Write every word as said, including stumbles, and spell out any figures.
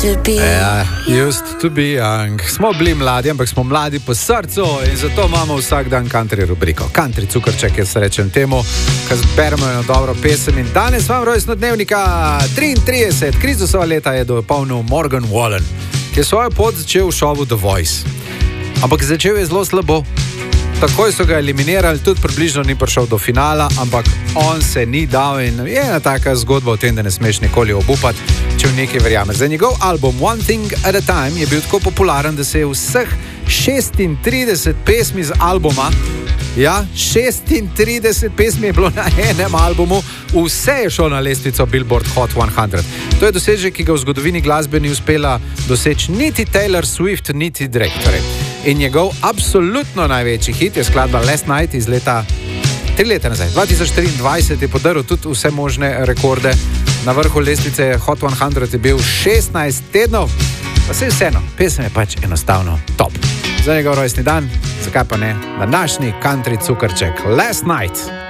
Ja, used to be young. Smo bili mladi, ampak smo mladi po srcu in zato imamo vsak dan country rubriko. Country cukrček, jaz rečem temu, ker zberemo eno dobro pesem. In danes vam rojstnodnevnika triintrideset, Krizusova leta je dopolnil Morgan Wallen, ki je svojo pot začel v šovu The Voice. Ampak začel je zelo slabo. Takoj so ga eliminirali, tudi približno ni prišel do finala, ampak on se ni dal in je ena taka zgodba o tem, da ne smeš nikoli obupati, če v nekaj verjameš. Za njegov album One Thing at a Time je bil tako popularen, da se je vseh šestintrideset pesmi z albuma, ja, šestintrideset pesmi je bilo na enem albumu, vse je šlo na lestvico Billboard Hot sto. To je dosežek, ki ga v zgodovini glasbe ni uspela doseči niti Taylor Swift, niti Drake. Torej. In njegov absolutno največji hit je skladba Last Night iz leta, tri leta nazaj, dva tisoč triindvajset, je podaril tudi vse možne rekorde. Na vrhu lestvice Hot sto je bil šestnajst tednov, pa se vseeno, pesem je pač enostavno top. Za njegov rojstni dan, zakaj pa ne, današnji country cukrček Last Night.